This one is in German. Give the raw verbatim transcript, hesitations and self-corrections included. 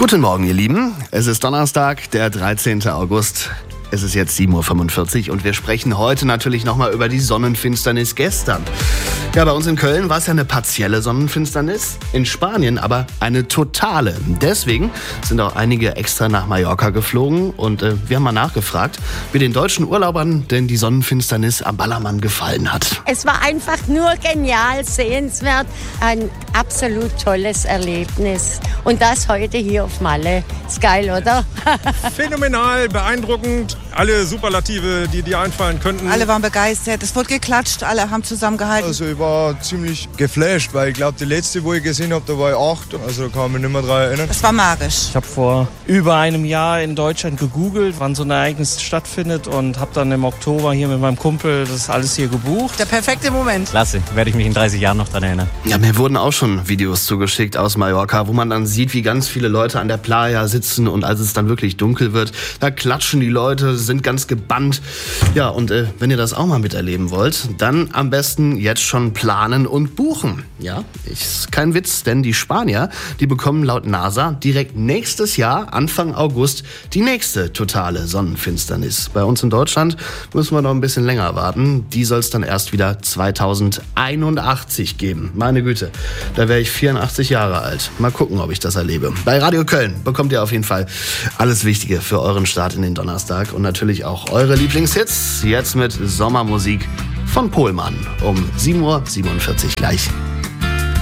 Guten Morgen, ihr Lieben. Es ist Donnerstag, der dreizehnten August. Es ist jetzt sieben Uhr fünfundvierzig und wir sprechen heute natürlich nochmal über die Sonnenfinsternis gestern. Ja, bei uns in Köln war es ja eine partielle Sonnenfinsternis, in Spanien aber eine totale. Deswegen sind auch einige extra nach Mallorca geflogen und äh, wir haben mal nachgefragt, wie den deutschen Urlaubern denn die Sonnenfinsternis am Ballermann gefallen hat. Es war einfach nur genial, sehenswert, ein absolut tolles Erlebnis. Und das heute hier auf Malle. Ist geil, oder? Phänomenal, beeindruckend. Alle Superlative, die dir einfallen könnten. Alle waren begeistert, es wurde geklatscht, alle haben zusammengehalten. Also ich war ziemlich geflasht, weil ich glaube, die letzte, wo ich gesehen habe, da war ich acht. Also da kann ich mich nicht mehr daran erinnern. Das war magisch. Ich habe vor über einem Jahr in Deutschland gegoogelt, wann so ein Ereignis stattfindet und habe dann im Oktober hier mit meinem Kumpel das alles hier gebucht. Der perfekte Moment. Klasse, werde ich mich in dreißig Jahren noch dran erinnern. Ja, mir wurden auch schon Videos zugeschickt aus Mallorca, wo man dann sieht, wie ganz viele Leute an der Playa sitzen und als es dann wirklich dunkel wird, da klatschen die Leute, sind ganz gebannt. Ja, und äh, wenn ihr das auch mal miterleben wollt, dann am besten jetzt schon planen und buchen. Ja, ist kein Witz, denn die Spanier, die bekommen laut NASA direkt nächstes Jahr, Anfang August, die nächste totale Sonnenfinsternis. Bei uns in Deutschland müssen wir noch ein bisschen länger warten. Die soll es dann erst wieder zweitausendeinundachtzig geben. Meine Güte, da wäre ich vierundachtzig Jahre alt. Mal gucken, ob ich das erlebe. Bei Radio Köln bekommt ihr auf jeden Fall alles Wichtige für euren Start in den Donnerstag und natürlich auch eure Lieblingshits. Jetzt mit Sommermusik von Pohlmann um sieben Uhr siebenundvierzig gleich.